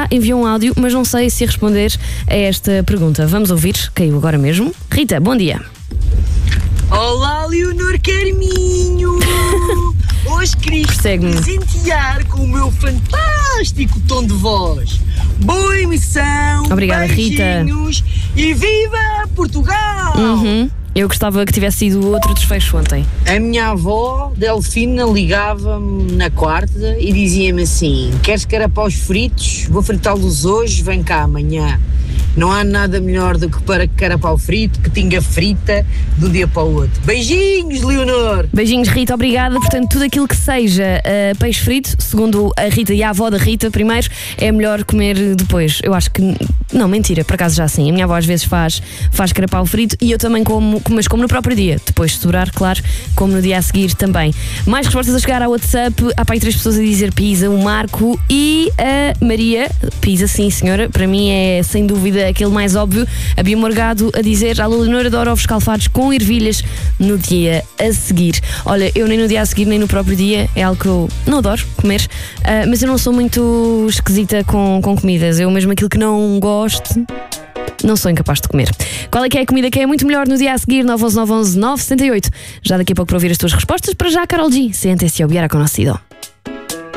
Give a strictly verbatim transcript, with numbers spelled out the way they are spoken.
enviou um áudio, mas não sei se responder a esta pergunta. Vamos ouvir, caiu agora mesmo. Rita, bom dia. Olá, Leonor Carminho! Hoje queria presentear com o meu fantástico tom de voz. Boa emissão! Obrigada, beijinhos, Rita. E viva Portugal! Uhum. Eu gostava que tivesse sido outro desfecho ontem. A minha avó, Delfina, ligava-me na quarta e dizia-me assim: queres carapaus fritos? Vou fritá-los hoje, vem cá amanhã. Não há nada melhor do que para carapau frito, que tinga frita de um dia para o outro. Beijinhos, Leonor! Beijinhos, Rita, obrigada. Portanto, tudo aquilo que seja uh, peixe frito, segundo a Rita e a avó da Rita, primeiro, é melhor comer depois. Eu acho que... Não, mentira, por acaso já sim. A minha avó às vezes faz, faz carapau frito e eu também como, mas como no próprio dia. Depois de sobrar, claro, como no dia a seguir também. Mais respostas a chegar ao WhatsApp. Há para aí três pessoas a dizer pizza, o Marco e a Maria. Pizza, sim, senhora. Para mim é, sem dúvida, aquele mais óbvio. A Bia Morgado a dizer: a Leonor adora ovos calfados com ervilhas no dia a seguir. Olha, eu nem no dia a seguir nem no próprio dia, é algo que eu não adoro comer, uh, mas eu não sou muito esquisita com, com comidas. Eu mesmo aquilo que não gosto não sou incapaz de comer. Qual é que é a comida que é muito melhor no dia a seguir? nove onze nove onze nove sete oito. Já daqui a pouco para ouvir as tuas respostas. Para já, Carol G. Sente-se ao Biara Conocido.